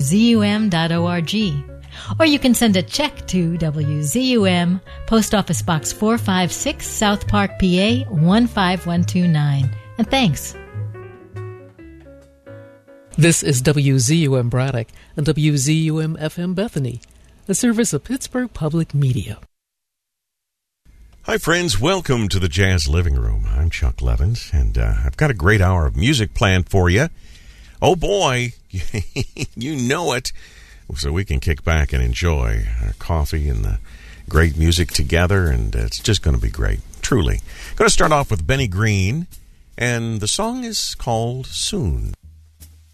Or you can send a check to WZUM, Post Office Box 456, South Park, PA 15129. And thanks. This is WZUM Braddock and WZUM FM Bethany, a service of Pittsburgh Public Media. Hi, friends. Welcome to the Jazz Living Room. I'm Chuck Levins, and I've got a great hour of music planned for you. Oh, boy, you know it. So we can kick back and enjoy our coffee and the great music together, and it's just going to be great, truly. Going to start off with Benny Green, and the song is called Soon.